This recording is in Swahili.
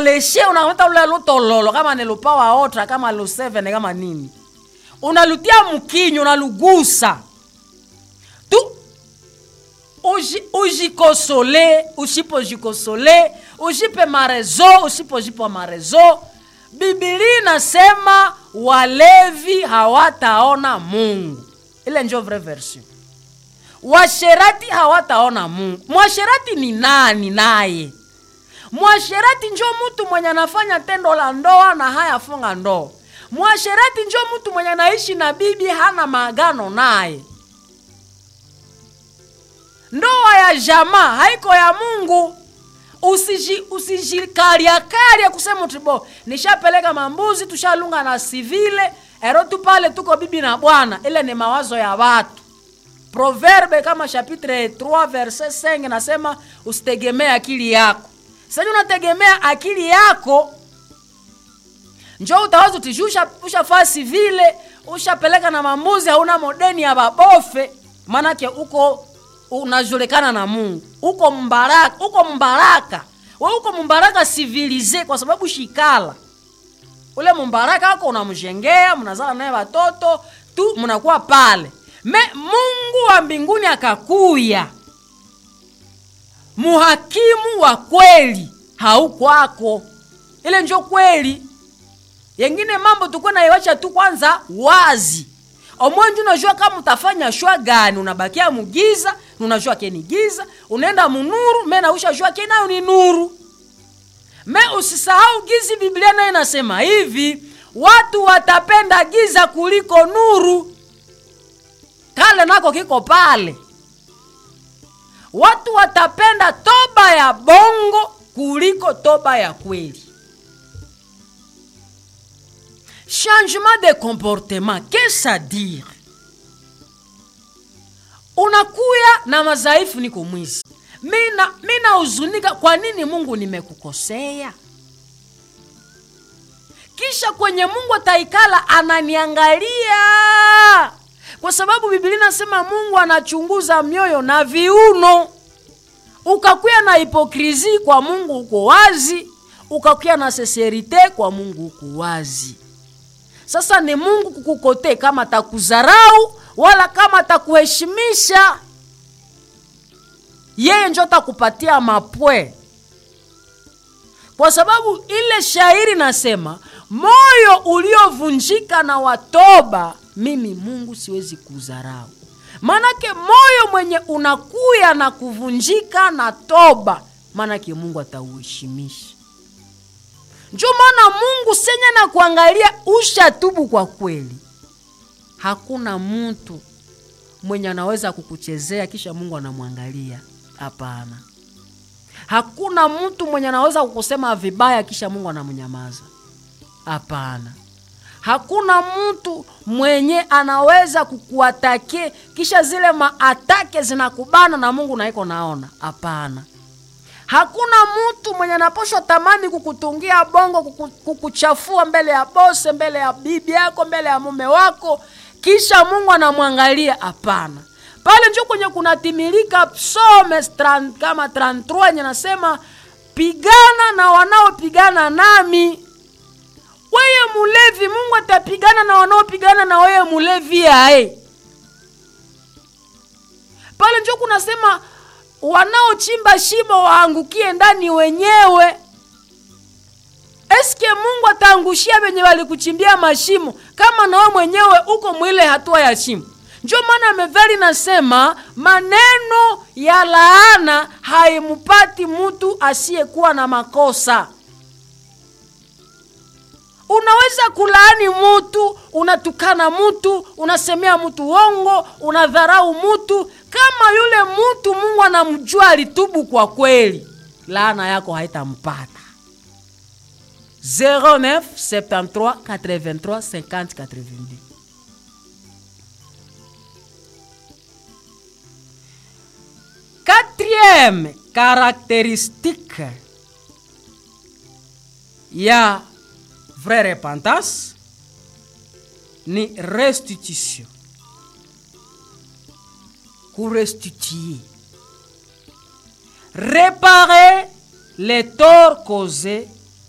unaloleshe unameta ule lutololo kama ni lupawa otra kama lu 7 kama nini. Unalutia mkinyo unalugusa. Tu ujikosole, usipojikosole, ujipe marezo, usipojipa marezo. Biblia inasema walevi hawataona Mungu. Ile ndio vrai version. Washerati hawataona Mungu. Mwasherati ni nani naye? Mwasherati ndio mtu mwenye anafanya tendo la ndoa na hayafunga ndoa. Mwasherati ndio mtu mwenye anaishi na bibi hana maagano naye. Ndoa ya jamaa haiko ya Mungu. Usijikalia kusema tribo nishapeleka mambuzi tushalunga na civile ero tu pale tuko bibi na bwana. Ile ni mawazo ya watu. Proverbe kama chapitre 3 verset 5 nasema usitegemee akili yako. Sasa unategemea akili yako njoo utawaza utishusha ushafaa civile ushapeleka na mambuzi hauna modeni ya babofe manake uko unajulikana na Mungu. Uko mbaraka. Wewe uko mbaraka civilize kwa sababu shikala. Ule mbaraka wako unamjengea, mnazala naye watoto, tu mnakuwa pale. Mungu wa mbinguni akakuya. Muhakimu wa kweli haukwako. Ile ndio kweli. Yengine mambo tukona yaiacha tu kwanza wazi. Omwenju unajua kama utafanya shwa gani, unabakia mugiza, unajua keni giza, unaenda munuru, mena ushajua kena ni nuru. Usisahau gizi Biblia nayo inasema hivi, watu watapenda giza kuliko nuru. Kale nako kiko pale. Watu watapenda toba ya bongo kuliko toba ya kweli. Changement de comportement, qu'est-ce à dire? Unakuya na madhaifu niko mwizi. Mina uzunika kwa nini Mungu nimekukosea? Kisha kwenye Mungu ataikala ananiangalia. Kwa sababu Biblia inasema Mungu anachunguza mioyo na viuno. Ukakuya na hipokrisi kwa Mungu uko wazi, ukakuya na sincerite kwa Mungu uko wazi. Sasa ni Mungu kukukote kama takuzarau wala kama takuheshimisha. Yeye ndio atakupatia mapwe. Kwa sababu ile shairi nasema moyo uliovunjika na watoba mimi Mungu siwezi kuzarau. Manake moyo mwenye unakuya na kuvunjika na toba manake Mungu atauheshimisha. Ndio maana Mungu senya na kuangalia ushatubu kwa kweli. Hakuna mtu mwenye anaweza kukuchezea kisha Mungu anamwangalia. Hapana. Hakuna mtu mwenye anaweza kukusema vibaya kisha Mungu anamnyamaza. Hapana. Hakuna mtu mwenye anaweza kukuatake kisha zile maatake zinakubana na Mungu na iko naona. Hapana. Hakuna mtu mwenye anaposha tamani kukutungia bongo kukuchafua mbele ya bose, mbele ya bibi yako, mbele ya mume wako kisha Mungu anamwangalia. Hapana. Pale ndio kwenye kunatimilika Psalm 30 kama 33 yenye nasema pigana na wanaopigana nami. Wewe mulevi Mungu atapigana na wanaopigana na wewe mulevi yae. Pale ndio kunasema wanaochimba shimo waangukie ndani wenyewe. Eske Mungu ataangushia wenye walikuchimbia mashimo kama na wewe mwenyewe uko mwile hatua ya shimo? Ndio maana methali nasema maneno ya laana haimupati mtu asiyekuwa na makosa. Unaweza kulaani mtu, unatukana mtu, unasemea mtu uongo, unadharau mtu, kama yule mtu Mungu anamjua alitubu kwa kweli, laana yako haitampata. 09 73 83 50 82. Quatrième caractéristique ya vraie repentance ni restitution. Pour restituer, réparer les torts causés